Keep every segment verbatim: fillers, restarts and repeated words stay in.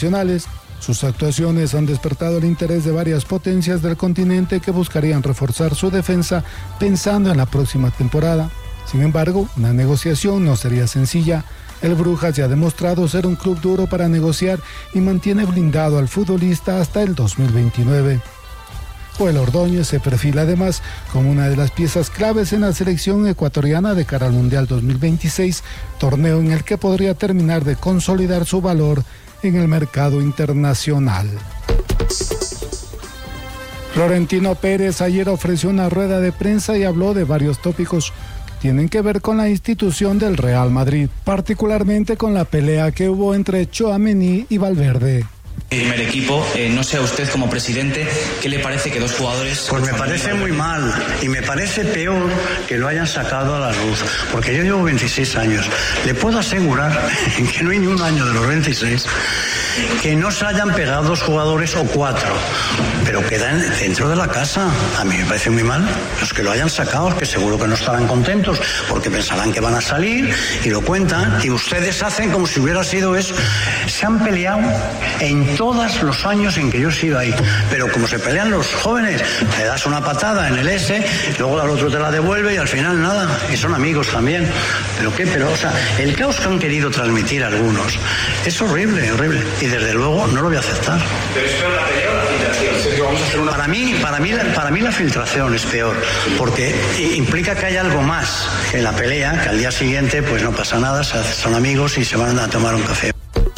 nacionales. Sus actuaciones han despertado el interés de varias potencias del continente que buscarían reforzar su defensa pensando en la próxima temporada. Sin embargo, una negociación no sería sencilla. El Brujas ya ha demostrado ser un club duro para negociar y mantiene blindado al futbolista hasta el dos mil veintinueve. Joel Ordóñez se perfila además como una de las piezas claves en la selección ecuatoriana de cara al Mundial dos mil veintiséis, torneo en el que podría terminar de consolidar su valor en el mercado internacional. Florentino Pérez ayer ofreció una rueda de prensa y habló de varios tópicos que tienen que ver con la institución del Real Madrid, particularmente con la pelea que hubo entre Tchouaméni y Valverde. Primer equipo, eh, no sé a usted como presidente, ¿qué le parece que dos jugadores... Pues me parece muy mal y me parece peor que lo hayan sacado a la luz, porque yo llevo veintiséis años. Le puedo asegurar que no hay ni un año de los veintiséis que no se hayan pegado dos jugadores o cuatro, pero quedan dentro de la casa. A mí me parece muy mal. Los que lo hayan sacado, que seguro que no estarán contentos porque pensarán que van a salir y lo cuentan, y ustedes hacen como si hubiera sido eso. Se han peleado en todos los años en que yo he sido ahí, pero como se pelean los jóvenes, le das una patada en el S, luego al otro te la devuelve y al final nada, y son amigos también. ¿Pero qué? Pero, o sea, el caos que han querido transmitir algunos es horrible, horrible. Y desde luego no lo voy a aceptar. ¿Pero es peor la pelea o la filtración? Sergio, vamos a hacer una... Para mí, para mí, para mí la filtración es peor, porque implica que hay algo más en la pelea, que al día siguiente pues no pasa nada, son amigos y se van a tomar un café.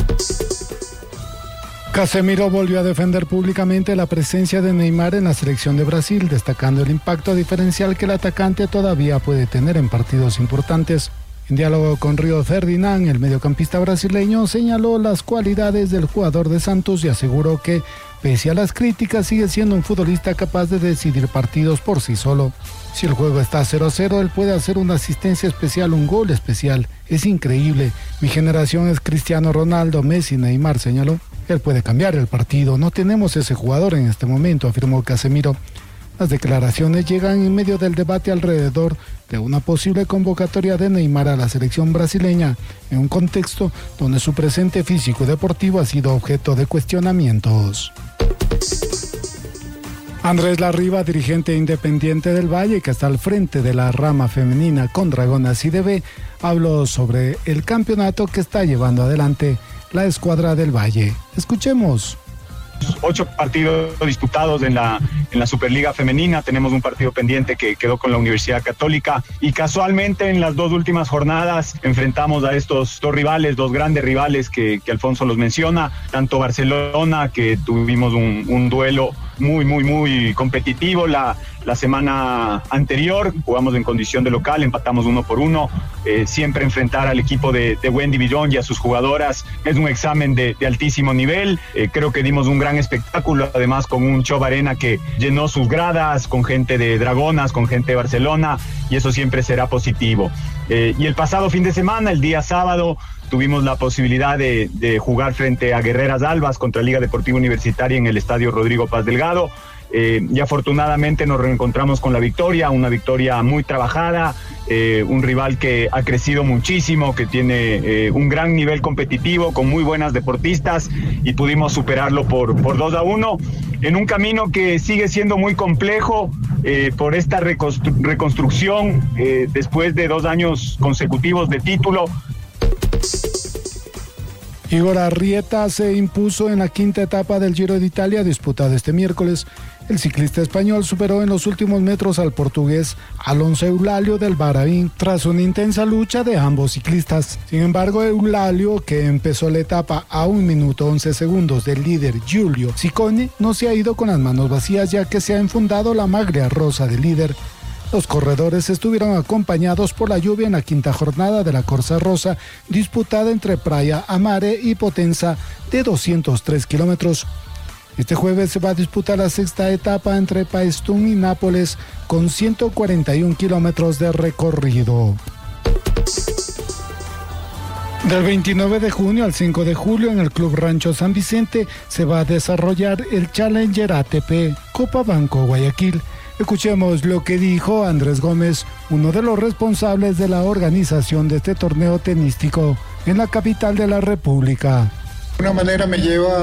Casemiro volvió a defender públicamente la presencia de Neymar en la selección de Brasil, destacando el impacto diferencial que el atacante todavía puede tener en partidos importantes. En diálogo con Río Ferdinand, el mediocampista brasileño señaló las cualidades del jugador de Santos y aseguró que, pese a las críticas, sigue siendo un futbolista capaz de decidir partidos por sí solo. Si el juego está cero a cero, él puede hacer una asistencia especial, un gol especial. Es increíble. Mi generación es Cristiano Ronaldo, Messi, Neymar, señaló. Él puede cambiar el partido. No tenemos ese jugador en este momento, afirmó Casemiro. Las declaraciones llegan en medio del debate alrededor de una posible convocatoria de Neymar a la selección brasileña, en un contexto donde su presente físico y deportivo ha sido objeto de cuestionamientos. Andrés Larriva, dirigente independiente del Valle, que está al frente de la rama femenina con Dragonas I D B, habló sobre el campeonato que está llevando adelante la escuadra del Valle. Escuchemos. Ocho partidos disputados en la, en la Superliga Femenina, tenemos un partido pendiente que quedó con la Universidad Católica y casualmente en las dos últimas jornadas enfrentamos a estos dos rivales, dos grandes rivales que, que Alfonso los menciona, tanto Barcelona, que tuvimos un, un duelo muy, muy, muy competitivo la, la semana anterior, jugamos en condición de local, empatamos uno por uno, eh, siempre enfrentar al equipo de, de Wendy Villón y a sus jugadoras es un examen de, de altísimo nivel, eh, creo que dimos un gran espectáculo, además con un Chov Arena que llenó sus gradas, con gente de Dragonas, con gente de Barcelona, y eso siempre será positivo. Eh, y el pasado fin de semana, el día sábado, tuvimos la posibilidad de, de jugar frente a Guerreras Albas contra Liga Deportiva Universitaria en el Estadio Rodrigo Paz Delgado. Eh, y afortunadamente nos reencontramos con la victoria, una victoria muy trabajada, eh, un rival que ha crecido muchísimo, que tiene eh, un gran nivel competitivo, con muy buenas deportistas, y pudimos superarlo por, por dos a uno, en un camino que sigue siendo muy complejo eh, por esta reconstru- reconstrucción eh, después de dos años consecutivos de título. Igor Arrieta se impuso en la quinta etapa del Giro de Italia disputada este miércoles. El ciclista español superó en los últimos metros al portugués Alonso Eulalio del Bahrein tras una intensa lucha de ambos ciclistas. Sin embargo, Eulalio, que empezó la etapa a un minuto once segundos del líder Giulio Ciccone, no se ha ido con las manos vacías, ya que se ha enfundado la maglia rosa del líder. Los corredores estuvieron acompañados por la lluvia en la quinta jornada de la Corsa Rosa, disputada entre Praia Amare y Potenza, de doscientos tres kilómetros. Este jueves se va a disputar la sexta etapa entre Paestum y Nápoles, con ciento cuarenta y un kilómetros de recorrido. Del veintinueve de junio al cinco de julio en el Club Rancho San Vicente se va a desarrollar el Challenger A T P Copa Banco Guayaquil. Escuchemos lo que dijo Andrés Gómez, uno de los responsables de la organización de este torneo tenístico en la capital de la República. De una manera me lleva